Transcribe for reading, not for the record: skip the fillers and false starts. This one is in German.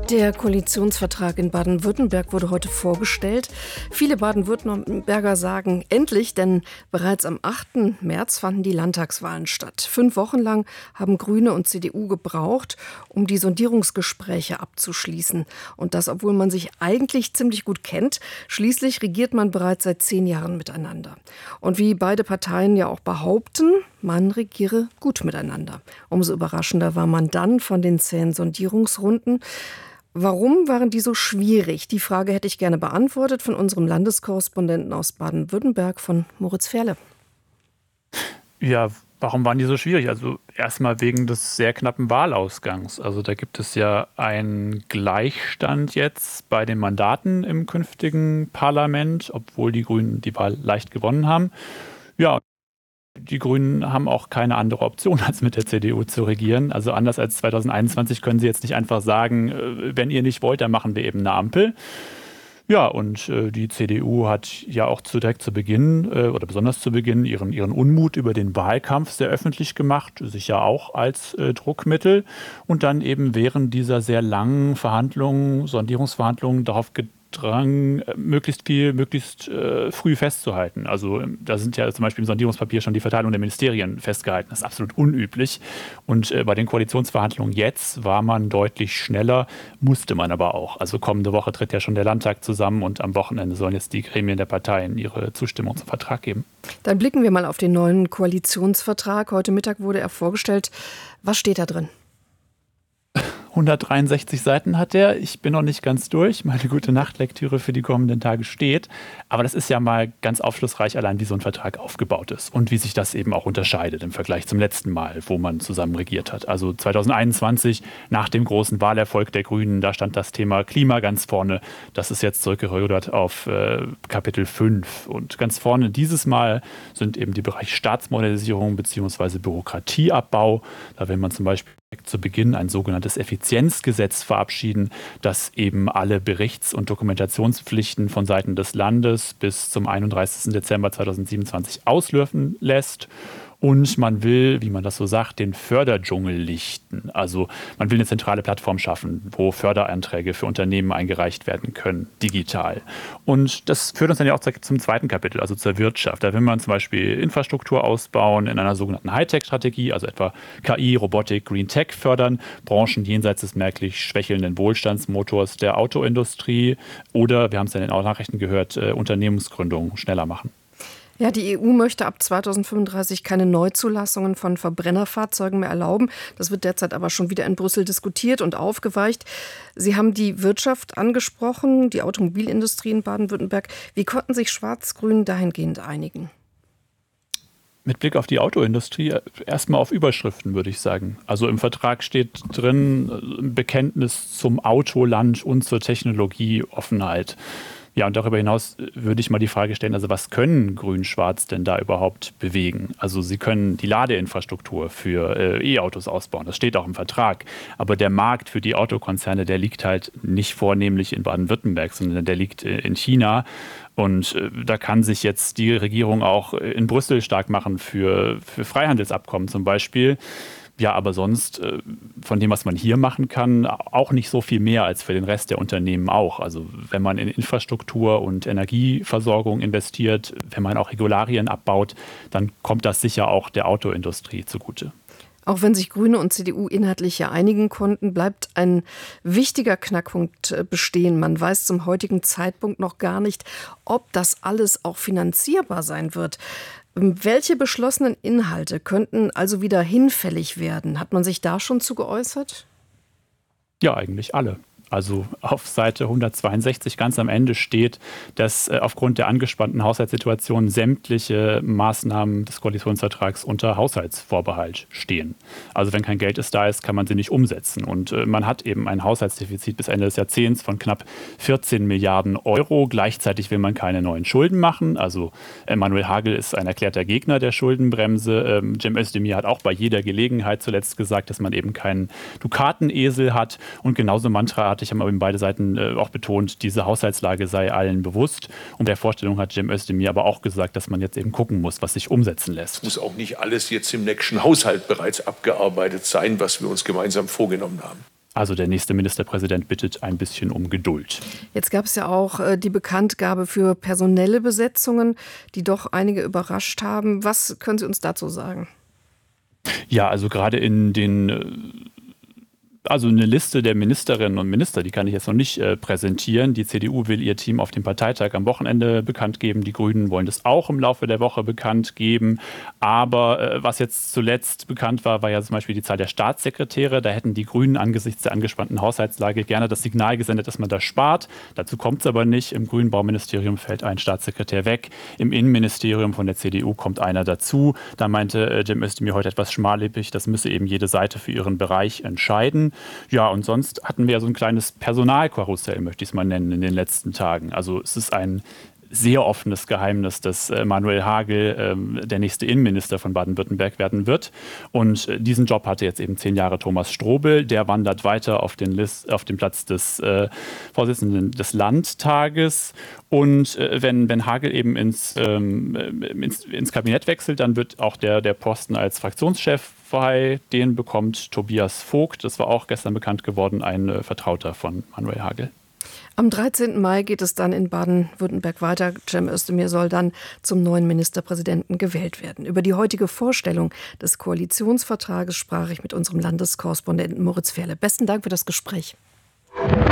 Der Koalitionsvertrag in Baden-Württemberg wurde heute vorgestellt. Viele Baden-Württemberger sagen endlich, denn bereits am 8. März fanden die Landtagswahlen statt. 5 Wochen lang haben Grüne und CDU gebraucht, um die Sondierungsgespräche abzuschließen. Und das, obwohl man sich eigentlich ziemlich gut kennt. Schließlich regiert man bereits seit 10 Jahren miteinander. Und wie beide Parteien ja auch behaupten, man regiere gut miteinander. Umso überraschender war man dann von den zähen Sondierungsrunden. Warum waren die so schwierig? Die Frage hätte ich gerne beantwortet von unserem Landeskorrespondenten aus Baden-Württemberg, von Moritz Ferle. Ja, warum waren die so schwierig? Also erstmal wegen des sehr knappen Wahlausgangs. Also da gibt es ja einen Gleichstand jetzt bei den Mandaten im künftigen Parlament, obwohl die Grünen die Wahl leicht gewonnen haben. Ja, die Grünen haben auch keine andere Option, als mit der CDU zu regieren. Also anders als 2021 können sie jetzt nicht einfach sagen, wenn ihr nicht wollt, dann machen wir eben eine Ampel. Ja, und die CDU hat ja auch direkt zu Beginn oder besonders zu Beginn ihren Unmut über den Wahlkampf sehr öffentlich gemacht, sicher auch als Druckmittel. Und dann eben während dieser sehr langen Sondierungsverhandlungen darauf gedrängt, möglichst früh festzuhalten. Also da sind ja zum Beispiel im Sondierungspapier schon die Verteilung der Ministerien festgehalten. Das ist absolut unüblich. Und bei den Koalitionsverhandlungen jetzt war man deutlich schneller, musste man aber auch. Also kommende Woche tritt ja schon der Landtag zusammen und am Wochenende sollen jetzt die Gremien der Parteien ihre Zustimmung zum Vertrag geben. Dann blicken wir mal auf den neuen Koalitionsvertrag. Heute Mittag wurde er vorgestellt. Was steht da drin? 163 Seiten hat er. Ich bin noch nicht ganz durch. Meine gute Nachtlektüre für die kommenden Tage steht. Aber das ist ja mal ganz aufschlussreich, allein wie so ein Vertrag aufgebaut ist und wie sich das eben auch unterscheidet im Vergleich zum letzten Mal, wo man zusammen regiert hat. Also 2021, nach dem großen Wahlerfolg der Grünen, da stand das Thema Klima ganz vorne. Das ist jetzt zurückgerudert auf Kapitel 5. Und ganz vorne dieses Mal sind eben die Bereiche Staatsmodernisierung bzw. Bürokratieabbau. Da will man zum Beispiel zu Beginn ein sogenanntes Effizienzgesetz verabschieden, das eben alle Berichts- und Dokumentationspflichten von Seiten des Landes bis zum 31. Dezember 2027 auslaufen lässt. Und man will, wie man das so sagt, den Förderdschungel lichten. Also man will eine zentrale Plattform schaffen, wo Förderanträge für Unternehmen eingereicht werden können, digital. Und das führt uns dann ja auch zum zweiten Kapitel, also zur Wirtschaft. Da will man zum Beispiel Infrastruktur ausbauen in einer sogenannten Hightech-Strategie, also etwa KI, Robotik, Green Tech fördern, Branchen jenseits des merklich schwächelnden Wohlstandsmotors der Autoindustrie oder, wir haben es ja in den Nachrichten gehört, Unternehmensgründungen schneller machen. Ja, die EU möchte ab 2035 keine Neuzulassungen von Verbrennerfahrzeugen mehr erlauben. Das wird derzeit aber schon wieder in Brüssel diskutiert und aufgeweicht. Sie haben die Wirtschaft angesprochen, die Automobilindustrie in Baden-Württemberg. Wie konnten sich Schwarz-Grün dahingehend einigen? Mit Blick auf die Autoindustrie erstmal auf Überschriften, würde ich sagen. Also im Vertrag steht drin ein Bekenntnis zum Autoland und zur Technologieoffenheit. Ja, und darüber hinaus würde ich mal die Frage stellen, also was können Grün-Schwarz denn da überhaupt bewegen? Also sie können die Ladeinfrastruktur für E-Autos ausbauen, das steht auch im Vertrag. Aber der Markt für die Autokonzerne, der liegt halt nicht vornehmlich in Baden-Württemberg, sondern der liegt in China. Und da kann sich jetzt die Regierung auch in Brüssel stark machen für Freihandelsabkommen zum Beispiel. Ja, aber sonst von dem, was man hier machen kann, auch nicht so viel mehr als für den Rest der Unternehmen auch. Also wenn man in Infrastruktur und Energieversorgung investiert, wenn man auch Regularien abbaut, dann kommt das sicher auch der Autoindustrie zugute. Auch wenn sich Grüne und CDU inhaltlich ja einigen konnten, bleibt ein wichtiger Knackpunkt bestehen. Man weiß zum heutigen Zeitpunkt noch gar nicht, ob das alles auch finanzierbar sein wird. Welche beschlossenen Inhalte könnten also wieder hinfällig werden? Hat man sich da schon zu geäußert? Ja, eigentlich alle. Also auf Seite 162 ganz am Ende steht, dass aufgrund der angespannten Haushaltssituation sämtliche Maßnahmen des Koalitionsvertrags unter Haushaltsvorbehalt stehen. Also wenn kein Geld da ist, kann man sie nicht umsetzen. Und man hat eben ein Haushaltsdefizit bis Ende des Jahrzehnts von knapp 14 Milliarden Euro. Gleichzeitig will man keine neuen Schulden machen. Also Manuel Hagel ist ein erklärter Gegner der Schuldenbremse. Cem Özdemir hat auch bei jeder Gelegenheit zuletzt gesagt, dass man eben keinen Dukatenesel hat. Und genauso mantraartig haben aber beide Seiten auch betont, diese Haushaltslage sei allen bewusst. Und der Vorstellung hat Cem Özdemir aber auch gesagt, dass man jetzt eben gucken muss, was sich umsetzen lässt. Es muss auch nicht alles jetzt im nächsten Haushalt bereits abgearbeitet sein, was wir uns gemeinsam vorgenommen haben. Also der nächste Ministerpräsident bittet ein bisschen um Geduld. Jetzt gab es ja auch die Bekanntgabe für personelle Besetzungen, die doch einige überrascht haben. Was können Sie uns dazu sagen? Ja, also gerade in den Also eine Liste der Ministerinnen und Minister, die kann ich jetzt noch nicht präsentieren. Die CDU will ihr Team auf dem Parteitag am Wochenende bekannt geben. Die Grünen wollen das auch im Laufe der Woche bekannt geben. Aber was jetzt zuletzt bekannt war, war ja zum Beispiel die Zahl der Staatssekretäre. Da hätten die Grünen angesichts der angespannten Haushaltslage gerne das Signal gesendet, dass man da spart. Dazu kommt es aber nicht. Im Grünen Bauministerium fällt ein Staatssekretär weg. Im Innenministerium von der CDU kommt einer dazu. Da meinte Cem Özdemir heute etwas schmallippig, das müsse eben jede Seite für ihren Bereich entscheiden. Ja, und sonst hatten wir ja so ein kleines Personalkarussell, möchte ich es mal nennen, in den letzten Tagen. Also es ist ein sehr offenes Geheimnis, dass Manuel Hagel der nächste Innenminister von Baden-Württemberg werden wird. Und diesen Job hatte jetzt eben 10 Jahre Thomas Strobel. Der wandert weiter auf den Platz des Vorsitzenden des Landtages. Und wenn Hagel eben ins Kabinett wechselt, dann wird auch der Posten als Fraktionschef frei. Den bekommt Tobias Vogt. Das war auch gestern bekannt geworden, ein Vertrauter von Manuel Hagel. Am 13. Mai geht es dann in Baden-Württemberg weiter. Cem Özdemir soll dann zum neuen Ministerpräsidenten gewählt werden. Über die heutige Vorstellung des Koalitionsvertrages sprach ich mit unserem Landeskorrespondenten Moritz Ferle. Besten Dank für das Gespräch.